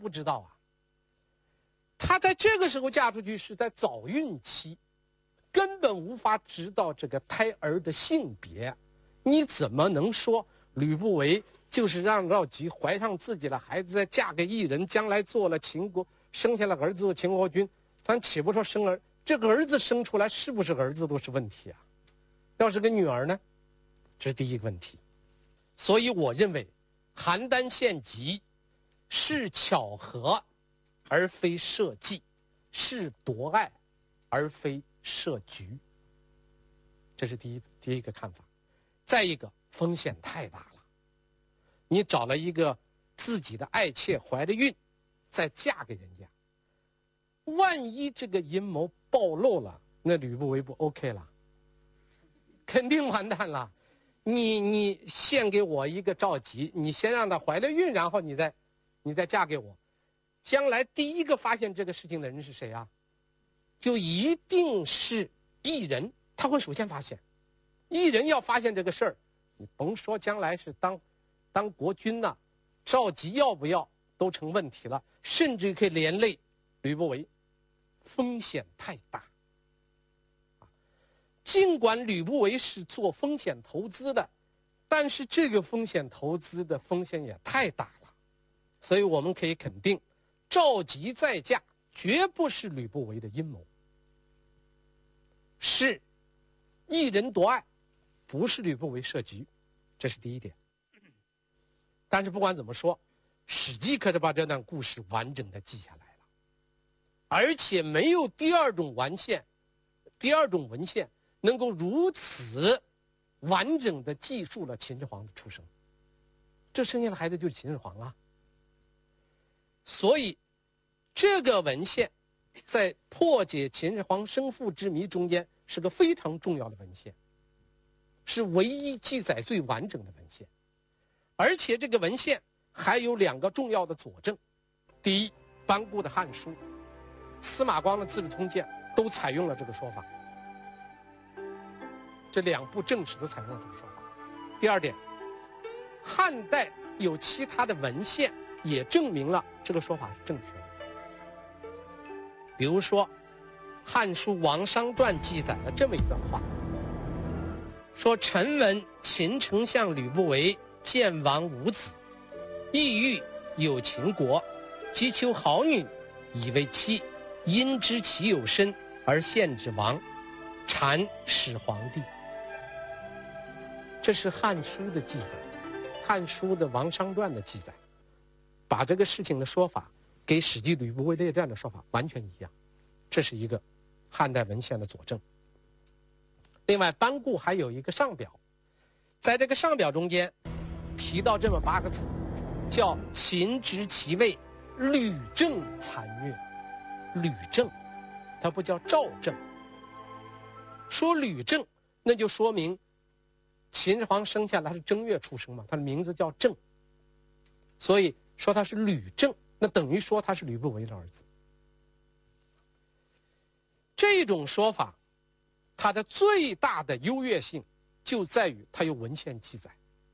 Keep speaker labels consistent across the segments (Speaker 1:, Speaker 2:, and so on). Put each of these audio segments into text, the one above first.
Speaker 1: 不知道啊。她在这个时候嫁出去是在早孕期，根本无法知道这个胎儿的性别。你怎么能说吕不韦就是让赵佶怀上自己的孩子，再嫁给异人，将来做了秦国，生下了儿子做秦国君？咱岂不说生儿，这个儿子生出来是不是儿子都是问题啊？要是个女儿呢？这是第一个问题。所以我认为邯郸献佶是巧合而非设计，是夺爱而非设局。这是第一个看法。再一个，风险太大了。你找了一个自己的爱妾怀着孕，再嫁给人家，万一这个阴谋暴露了，那吕不韦不 OK 了？肯定完蛋了。你献给我一个赵佶，你先让她怀了孕，然后你再嫁给我，将来第一个发现这个事情的人是谁啊？就一定是异人，他会首先发现。异人要发现这个事儿，你甭说将来是当国君呐，赵佶要不要都成问题了，甚至可以连累吕不韦，风险太大。尽管吕不韦是做风险投资的，但是这个风险投资的风险也太大了。所以我们可以肯定，赵佶再嫁绝不是吕不韦的阴谋，是异人夺爱，不是吕不韦设局。这是第一点。但是不管怎么说，史记可是把这段故事完整的记下来了，而且没有第二种文献能够如此完整的记述了秦始皇的出生。这生下的孩子就是秦始皇啊。所以这个文献在破解秦始皇生父之谜中间是个非常重要的文献，是唯一记载最完整的文献。而且这个文献还有2个重要的佐证。第一，班固的《汉书》、司马光的《资治通鉴》都采用了这个说法，这2部正史都采用了这个说法。第二点，汉代有其他的文献也证明了这个说法是正确的。比如说《汉书·王商传》记载了这么一段话，说臣闻秦丞相吕不韦见王无子，意欲有秦国，即求好女以为妻，因知其有身而献之王，禅始皇帝。这是《汉书》的记载，《汉书》的《王商传》的记载，把这个事情的说法给《史记·吕不韦列传》的说法完全一样。这是一个汉代文献的佐证。另外，班固还有一个上表，在这个上表中间提到这么8个字，叫秦之其位，吕政残虐。吕政，他不叫赵政。说吕政，那就说明秦始皇生下来是正月出生嘛，他的名字叫政，所以说他是吕政，那等于说他是吕不韦的儿子。这种说法它的最大的优越性就在于它有文献记载。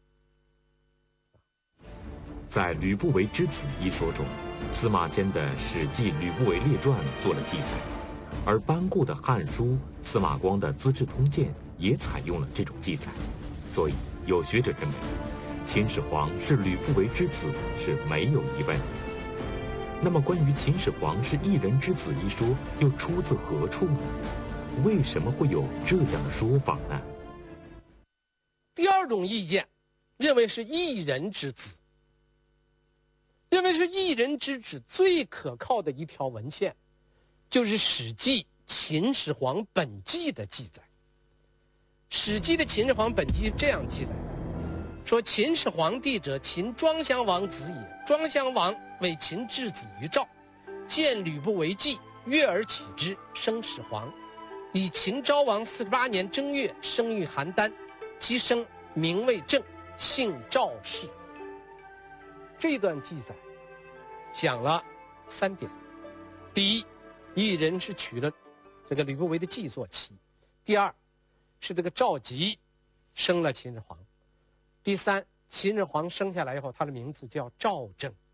Speaker 2: 在吕不韦之子一说中，司马迁的《史记·吕不韦列传》做了记载，而班固的《汉书》、司马光的《资治通鉴》也采用了这种记载。所以有学者认为，秦始皇是吕不韦之子是没有疑问。那么关于秦始皇是异人之子一说又出自何处呢？为什么会有这样的说法呢？
Speaker 1: 第二种意见认为是异人之子，认为是异人之子最可靠的一条文献就是《史记·秦始皇本纪》的记载。《史记》的《秦始皇本纪》是这样记载的，说秦始皇帝者，秦庄襄王子也。庄襄王为秦质子于赵，见吕不韦计，悦而起之，生始皇。以秦昭王48年正月生于邯郸，其生名为政，姓赵氏。这段记载讲了3点：第一，异人是娶了这个吕不韦的计做妻；第二，是这个赵佶生了秦始皇；第三，秦始皇生下来以后，他的名字叫赵政。